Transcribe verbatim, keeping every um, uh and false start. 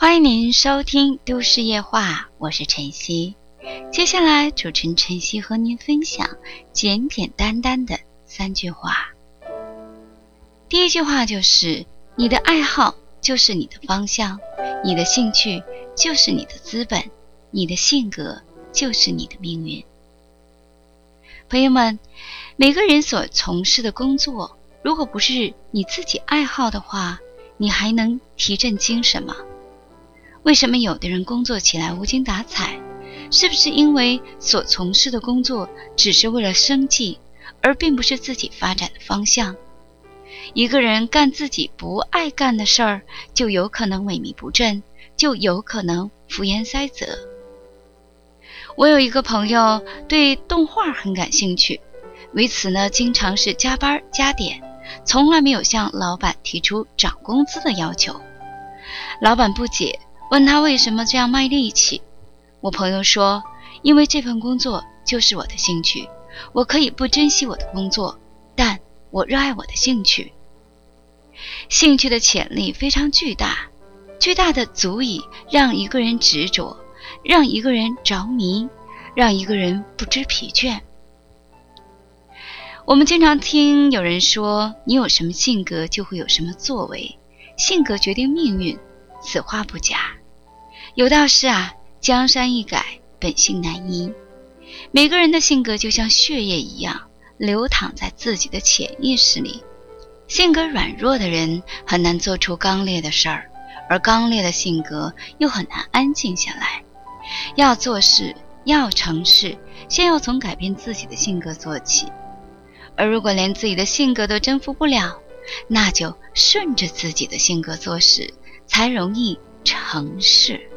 欢迎您收听都市夜话，我是晨曦。接下来主持人晨曦和您分享简简单单的三句话。第一句话就是，你的爱好就是你的方向，你的兴趣就是你的资本，你的性格就是你的命运。朋友们，每个人所从事的工作，如果不是你自己爱好的话，你还能提振精神吗？为什么有的人工作起来无精打采？是不是因为所从事的工作只是为了生计，而并不是自己发展的方向？一个人干自己不爱干的事儿，就有可能萎靡不振，就有可能福颜塞泽。我有一个朋友对动画很感兴趣，为此呢，经常是加班加点，从来没有向老板提出涨工资的要求。老板不解，问他为什么这样卖力气。我朋友说，因为这份工作就是我的兴趣，我可以不珍惜我的工作，但我热爱我的兴趣。兴趣的潜力非常巨大，巨大的足以让一个人执着，让一个人着迷，让一个人不知疲倦。我们经常听有人说，你有什么性格就会有什么作为，性格决定命运，此话不假。有道是啊，江山易改，本性难移。每个人的性格就像血液一样，流淌在自己的潜意识里。性格软弱的人很难做出刚烈的事儿，而刚烈的性格又很难安静下来。要做事，要成事，先要从改变自己的性格做起。而如果连自己的性格都征服不了，那就顺着自己的性格做事，才容易成事。